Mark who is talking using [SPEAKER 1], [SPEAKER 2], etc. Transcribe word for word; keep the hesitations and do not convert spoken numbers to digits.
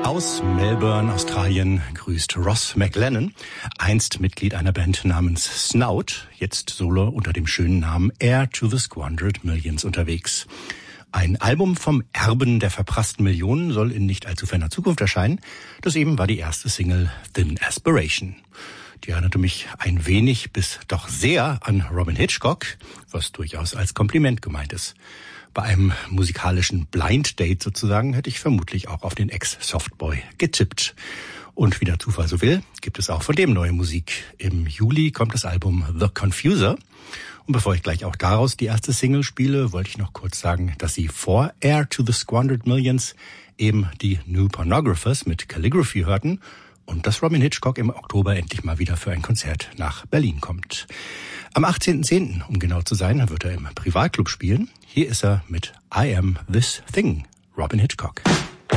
[SPEAKER 1] Aus Melbourne, Australien, grüßt Ross McLennan, einst Mitglied einer Band namens Snout, jetzt solo unter dem schönen Namen Heir to the Squandered Millions unterwegs. Ein Album vom Erben der verprassten Millionen soll in nicht allzu ferner Zukunft erscheinen. Das eben war die erste Single Thin Aspiration. Die erinnerte mich ein wenig bis doch sehr an Robyn Hitchcock, was durchaus als Kompliment gemeint ist. Bei einem musikalischen Blind Date sozusagen hätte ich vermutlich auch auf den Ex-Softboy getippt. Und wie der Zufall so will, gibt es auch von dem neue Musik. Im Juli kommt das Album The Confuser. Und bevor ich gleich auch daraus die erste Single spiele, wollte ich noch kurz sagen, dass Sie vor Heir to the Squandered Millions eben die New Pornographers mit Calligraphy hörten und dass Robyn Hitchcock im Oktober endlich mal wieder für ein Konzert nach Berlin kommt. Am achtzehnten zehnten, um genau zu sein, wird er im Privatclub spielen. Hier ist er mit I Am This Thing, Robyn Hitchcock.